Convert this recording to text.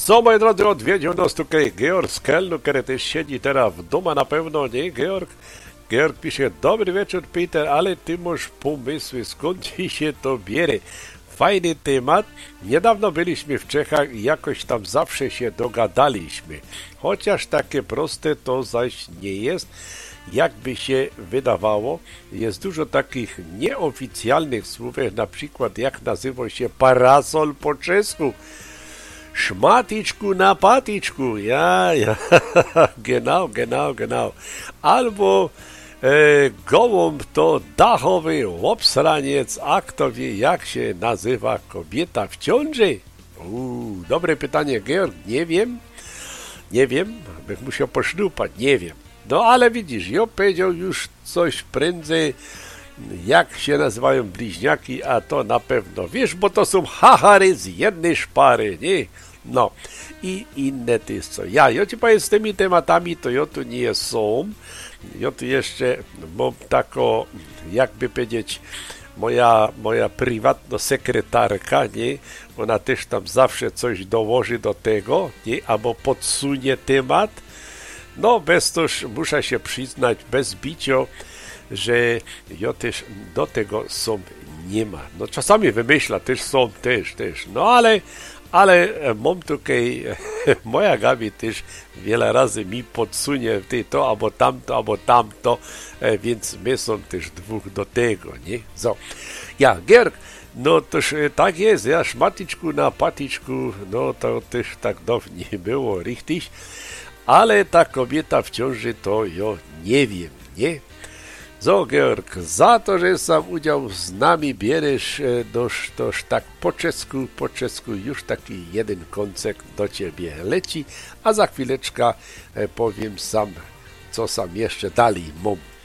Co, moi drodzy, odwiedził nas tutaj Georg z Kelnu, który też siedzi teraz w domu na pewno, nie, Georg? Georg pisze, dobry wieczór, Peter, ale ty masz pomysły, skąd ci się to bierze? Fajny temat. Niedawno byliśmy w Czechach i jakoś tam zawsze się dogadaliśmy. Chociaż takie proste to zaś nie jest, jakby się wydawało. Jest dużo takich nieoficjalnych słów, na przykład jak nazywa się parasol po czesku. Szmaticzku na paticzku, ja, genau. Albo gołąb to dachowy obsraniec, a kto wie jak się nazywa kobieta w ciąży? Dobre pytanie, Georg, nie wiem, bym musiał poszlupać, nie wiem. No ale widzisz, ja powiedział już coś prędzej, jak się nazywają bliźniaki, a to na pewno wiesz, bo to są hachary z jednej szpary, nie? No i inne to jest co. Ja ci powiem z tymi tematami, to ja tu nie są. Ja tu jeszcze mam taką, jakby powiedzieć, moja prywatna sekretarka, nie? Ona też tam zawsze coś dołoży do tego, nie? Albo podsunie temat. No, bez toż muszę się przyznać, bez bicia, że ja też do tego są nie ma. No czasami wymyśla, też są, też. No ale mam tutaj, moja Gabi też wiele razy mi podsunie to albo tamto, więc my są też dwóch do tego, nie? So. Ja, Georg, no toż tak jest, ja szmaticzku na paticzku, no to też tak dawno nie było, richtig, ale ta kobieta w ciąży to ja nie wiem, nie? So, Georg, za to, że sam udział z nami bierzesz, toż tak po czesku już taki jeden koncert do ciebie leci, a za chwileczkę powiem sam, co sam jeszcze dalej mam.